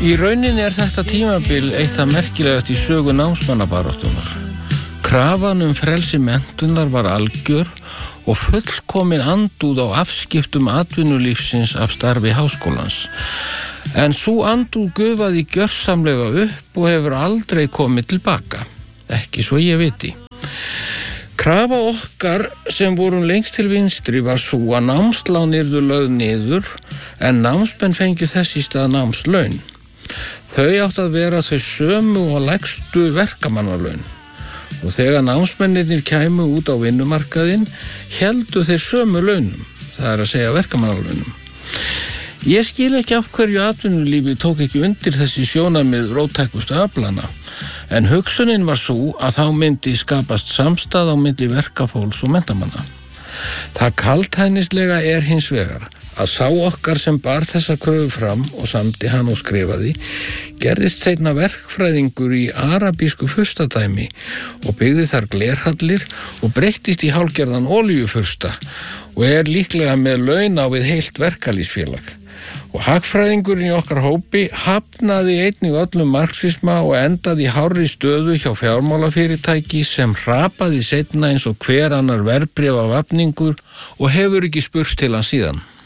Í rauninni þetta tímabil eitt það merkilegast í sögu námsmannabaráttunar. Krafan frelsi menntunar var algjör og fullkomin andúð á afskiptum atvinnulífsins af starfi háskólans. En sú andúð gufaði gjörsamlega upp og hefur aldrei komið tilbaka. Ekki svo ég viti. Krafa okkar sem vorum lengst til vinstri var svo að námslán yrðu lögð niður en námsmenn fengju þess í stað námslaun. Þau áttu að vera þau sömu og lægstu verkamannalaun. Og þegar námsmennirnir kæmu út á vinnumarkaðinn, héldu þeir sömu launum, það er að segja verkamannalaunum. Ég skil ekki af hverju atvinnulífi tók ekki undir þessi sjónarmið róttækustu aflana, en hugsunin var svo að þá myndi skapast samstað á milli verkafólks og menntamanna. Það kaldhæðnislega hins vegar að sá okkar sem bar þessa kröfu fram og samdi hann og skrifaði, gerðist seinna verkfræðingur í arabísku furstadæmi og byggði þar glerhallir og breyttist í hálfgerðan olíufursta og líklega með laun á við heilt verkalýðsfélag. Og hagfræðingurinn í okkar hópi hafnaði einnig öllum marxisma og endaði í hárri stöðu hjá fjármálafyrirtæki sem hrapaði seinna eins og hver annar verðbréfavafningur og hefur ekki spurst til hann síðan.